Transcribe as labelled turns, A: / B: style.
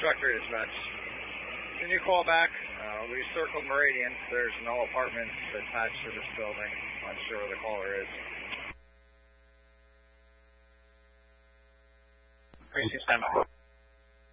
A: Structure Dispatch. Can you call back? We circled Meridian. There's no apartments attached to this building. Not sure where the caller is. Precinct 10.